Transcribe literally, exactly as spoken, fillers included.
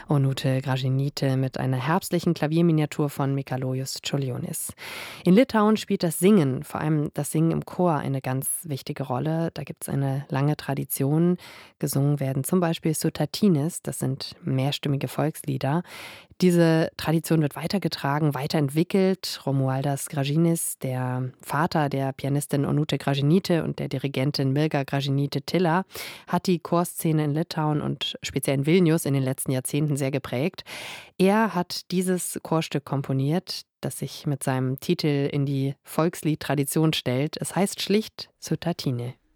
Onute Gražinytė mit einer herbstlichen Klavierminiatur von Mikalojus Čiurlionis. In Litauen spielt das Singen, vor allem das Singen im Chor, eine ganz wichtige Rolle. Da gibt es eine lange Tradition. Gesungen werden zum Beispiel Sutartinis, das sind mehrstimmige Volkslieder. Diese Tradition wird weitergetragen, weiterentwickelt. Romualdas Gražinis, der Vater der Pianistin Onute Gražinytė und der Dirigentin Mirga Gražinytė-Tyla, hat die Chorszene in Litauen und speziell in Vilnius in den letzten Jahrzehnten sehr geprägt. Er hat dieses Chorstück komponiert, das sich mit seinem Titel in die Volksliedtradition stellt. Es heißt schlicht Sutartine.